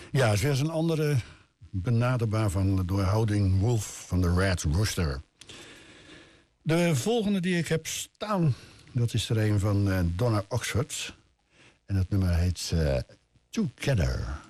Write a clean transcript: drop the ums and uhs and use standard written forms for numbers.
Ja, is weer eens een andere benaderbaar van door Howling Wolf van de Red Rooster. De volgende die ik heb staan, dat is er een van Donna Oxford. En het nummer heet Together.